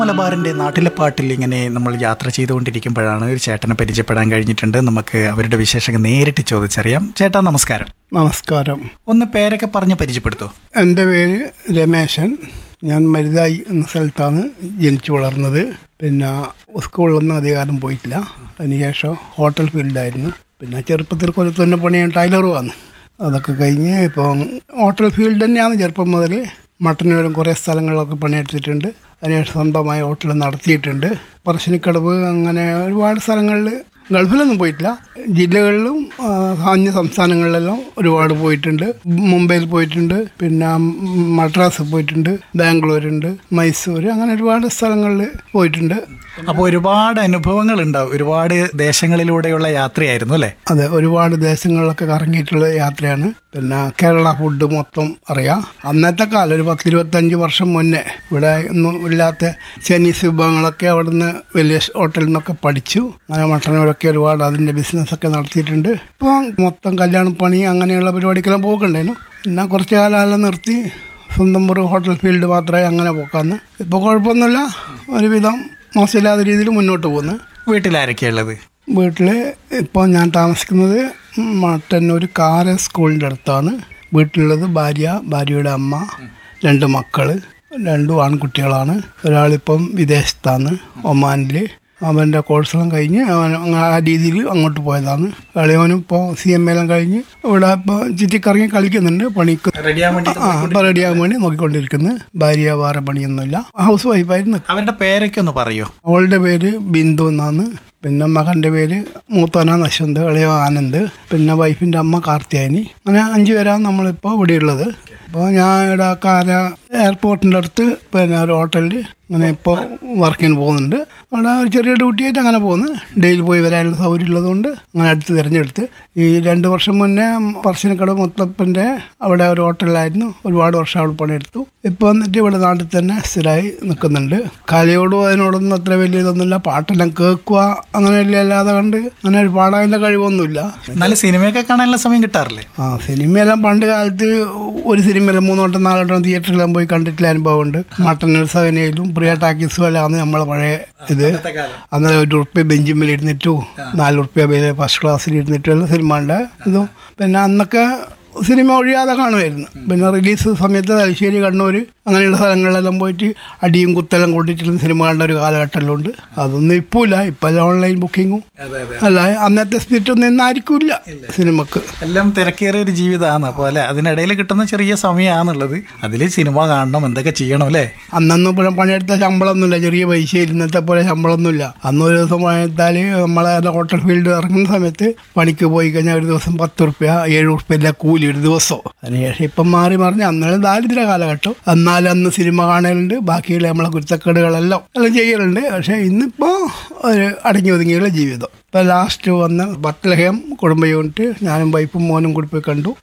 മലബാറിൻ്റെ നാട്ടിലെ പാട്ടിൽ ഇങ്ങനെ നമ്മൾ യാത്ര ചെയ്തുകൊണ്ടിരിക്കുമ്പോഴാണ് ഒരു ചേട്ടനെ പരിചയപ്പെടാൻ കഴിഞ്ഞിട്ടുണ്ട്. നമുക്ക് അവരുടെ വിശേഷങ്ങൾ നേരിട്ട് ചോദിച്ചറിയാം. ചേട്ടാ നമസ്കാരം. നമസ്കാരം. ഒന്ന് പേരൊക്കെ പറഞ്ഞ് പരിചയപ്പെടുത്തോ? എൻ്റെ പേര് രമേശൻ. ഞാൻ മരുതായി എന്ന സ്ഥലത്താണ് ജനിച്ചു വളർന്നത്. പിന്നെ സ്കൂളിലൊന്നും അധികാരം പോയിട്ടില്ല. അതിനുശേഷം ഹോട്ടൽ ഫീൽഡായിരുന്നു. പിന്നെ ചെറുപ്പത്തിൽ കൊല്ലത്തുന്ന പണിയാണ്, ടൈലറുമാണ്. അതൊക്കെ കഴിഞ്ഞ് ഇപ്പോൾ ഹോട്ടൽ ഫീൽഡ് തന്നെയാണ് ചെറുപ്പം മുതൽ. മട്ടന്നൂരും കുറേ സ്ഥലങ്ങളിലൊക്കെ പണിയെടുത്തിട്ടുണ്ട്. അതിനുശേഷം സ്വന്തമായി ഹോട്ടൽ നടത്തിയിട്ടുണ്ട്. പറശ്ശിനിക്കടവ്, അങ്ങനെ ഒരുപാട് സ്ഥലങ്ങളിൽ. ഗൾഫിലൊന്നും പോയിട്ടില്ല. ജില്ലകളിലും അന്യ സംസ്ഥാനങ്ങളിലെല്ലാം ഒരുപാട് പോയിട്ടുണ്ട്. മുംബൈയിൽ പോയിട്ടുണ്ട്, പിന്നെ മദ്രാസ് പോയിട്ടുണ്ട്, ബാംഗ്ലൂരുണ്ട്, മൈസൂർ, അങ്ങനെ ഒരുപാട് സ്ഥലങ്ങളിൽ പോയിട്ടുണ്ട്. അപ്പോൾ ഒരുപാട് അനുഭവങ്ങൾ ഉണ്ടാവും. ഒരുപാട് ദേശങ്ങളിലൂടെയുള്ള യാത്രയായിരുന്നു അല്ലേ? അതെ, ഒരുപാട് ദേശങ്ങളിലൊക്കെ കറങ്ങിയിട്ടുള്ള യാത്രയാണ്. പിന്നെ കേരള ഫുഡ് മൊത്തം അറിയാം. അന്നത്തെ കാലം ഒരു 10-25 വർഷം മുന്നേ ഇവിടെ ഒന്നും ഇല്ലാത്ത ചൈനീസ് വിഭവങ്ങളൊക്കെ അവിടുന്ന് വലിയ ഹോട്ടലിൽ നിന്നൊക്കെ പഠിച്ചു. അങ്ങനെ മട്ടന്നൂരൊക്കെ ഒരുപാട് അതിൻ്റെ ബിസിനസ്സൊക്കെ നടത്തിയിട്ടുണ്ട്. ഇപ്പോൾ മൊത്തം കല്യാണപ്പണി അങ്ങനെയുള്ള പരിപാടിക്കെല്ലാം പോകണ്ടായിരുന്നു. പിന്നെ കുറച്ച് കാലം നിർത്തി സ്വന്തം ഒരു ഹോട്ടൽ ഫീൽഡ് മാത്രമേ അങ്ങനെ പോക്കാന്ന്. ഇപ്പോൾ കുഴപ്പമൊന്നുമില്ല, ഒരുവിധം മോശമില്ലാത്ത രീതിയിൽ മുന്നോട്ട് പോകുന്നു. വീട്ടിലാരൊക്കെയുള്ളത്? വീട്ടിൽ ഇപ്പോൾ ഞാൻ താമസിക്കുന്നത് മട്ടന്നൂർ കാര സ്കൂളിൻ്റെ അടുത്താണ്. വീട്ടിലുള്ളത് ഭാര്യയുടെ അമ്മ, 2 മക്കൾ, 2 ആൺകുട്ടികളാണ്. ഒരാളിപ്പം വിദേശത്താണ്, ഒമാനിൽ. അവൻ്റെ കോഴ്സെല്ലാം കഴിഞ്ഞ് അവൻ ആ രീതിയിൽ അങ്ങോട്ട് പോയതാണ്. ഇളയവനും ഇപ്പോൾ CMA എല്ലാം കഴിഞ്ഞ് ഇവിടെ ഇപ്പോൾ ചുറ്റിക്കറങ്ങി കളിക്കുന്നുണ്ട്. പണിക്ക് ഇപ്പോൾ റെഡിയാകാൻ വേണ്ടി നോക്കിക്കൊണ്ടിരിക്കുന്നു. ഭാര്യ വേറെ പണിയൊന്നുമില്ല, ഹൗസ് വൈഫായിരുന്നു. അവരുടെ പേരൊക്കെ ഒന്ന് പറയോ? അവളുടെ പേര് ബിന്ദു എന്നാണ്. പിന്നെ മകൻ്റെ പേര് മൂത്തനാണ് അശ്വന്ത്, ഇളയ ആനന്ദ്. പിന്നെ വൈഫിൻ്റെ അമ്മ കാർത്തിയാനി. അങ്ങനെ 5 പേരാണ് നമ്മളിപ്പോൾ ഇവിടെ ഉള്ളത്. അപ്പോൾ ഞാൻ ഇവിടെ കാര എയർപോർട്ടിൻ്റെ അടുത്ത് പിന്നെ ഒരു ഹോട്ടലിൽ അങ്ങനെ ഇപ്പോൾ വർക്കിന് പോകുന്നുണ്ട്. അവിടെ ഒരു ചെറിയ ഡ്യൂട്ടിയായിട്ട് അങ്ങനെ പോകുന്നു. ഡെയിലി പോയി വരാനുള്ള സൗകര്യം ഉള്ളതുകൊണ്ട് അങ്ങനെ അടുത്ത് തിരഞ്ഞെടുത്ത്. ഈ 2 വർഷം മുന്നേ പറശ്ശിനിക്കടവ് മുത്തപ്പൻ്റെ അവിടെ ഒരു ഹോട്ടലിലായിരുന്നു. ഒരുപാട് വർഷം അവിടെ പണിയെടുത്തു. ഇപ്പോൾ വന്നിട്ട് ഇവിടെ നാട്ടിൽ തന്നെ സ്ഥിരമായി നിൽക്കുന്നുണ്ട്. കലയോടും അതിനോടൊന്നും അത്ര വലിയ ഇതൊന്നുമില്ല. പാട്ടെല്ലാം കേൾക്കുക അങ്ങനെയല്ല, അല്ലാതെ കണ്ട് അങ്ങനെ ഒരു പാടാനുള്ള കഴിവൊന്നുമില്ല. നല്ല സിനിമയൊക്കെ കാണാനുള്ള സമയം കിട്ടാറില്ലേ? സിനിമയെല്ലാം പണ്ട് കാലത്ത് ഒരു സിനിമയിൽ 3 വട്ടം 4 വട്ടം തിയേറ്ററിലെല്ലാം പോയി കണ്ടിട്ടുള്ള അനുഭവമുണ്ട്. മട്ടന്നൂർ സവനയിലും പ്രിയ ടാക്കീസുമെല്ലാം നമ്മളെ പഴയ ഇത്. അന്നേരം 1 റുപ്യ ബെഞ്ചിന്മേൽ ഇരുന്നിട്ടും 4 റുപ്യ ഫസ്റ്റ് ക്ലാസ്സിൽ ഇരുന്നിട്ടുള്ള സിനിമയുടെ ഇതും. പിന്നെ അന്നൊക്കെ സിനിമ ഒഴിയാതെ കാണുമായിരുന്നു. പിന്നെ റിലീസ് സമയത്ത് തലശ്ശേരി, കണ്ണൂർ അങ്ങനെയുള്ള സ്ഥലങ്ങളിലെല്ലാം പോയിട്ട് അടിയും കുത്തെല്ലാം കൂട്ടിയിട്ടുള്ള സിനിമ കണ്ട ഒരു കാലഘട്ടമെല്ലാം ഉണ്ട്. അതൊന്നും ഇപ്പോൾ ഇല്ല. ഇപ്പം ഓൺലൈൻ ബുക്കിങ്ങും അല്ല, അന്നത്തെ സ്പിരിറ്റ് ഒന്നും ഇന്നായിരിക്കില്ല സിനിമക്ക്. എല്ലാം തിരക്കേറിയ ഒരു ജീവിതമാണ്. അപ്പോൾ അല്ലെ, അതിനിടയിൽ കിട്ടുന്ന ചെറിയ സമയമാണുള്ളത്. അതിൽ സിനിമ കാണണം, എന്തൊക്കെ ചെയ്യണം അല്ലേ? അന്നൊന്നും പിന്നെ പണിയെടുത്ത ശമ്പളമൊന്നുമില്ല, ചെറിയ പൈസ. ഇന്നത്തെ പോലെ ശമ്പളമൊന്നുമില്ല. അന്നൊരു ദിവസം പണിയെടുത്താൽ നമ്മളെ ഹോട്ടൽ ഫീൽഡ് ഇറങ്ങുന്ന സമയത്ത് പണിക്ക് പോയി കഴിഞ്ഞാൽ ഒരു ദിവസം 10 റുപ്യ 7 റുപ്യ കൂലി ഒരു ദിവസം. അതിനുശേഷം ഇപ്പം മാറി മറിഞ്ഞ് അന്നേരം ദാരിദ്ര്യ കാലഘട്ടം. എന്നാലും അന്ന് സിനിമ കാണലുണ്ട്, ബാക്കിയുള്ള നമ്മളെ കുരുത്തക്കേടുകളെല്ലാം ചെയ്യലുണ്ട്. പക്ഷേ ഇന്നിപ്പോൾ ഒരു അടങ്ങി ഒതുങ്ങിയുള്ള ജീവിതം. ഇപ്പോൾ ലാസ്റ്റ് വന്ന് ബത്ലഹേം കുടുംബ യൂണിറ്റ് ഞാനും വൈഫും മോനും കൂടി പോയി കണ്ടു.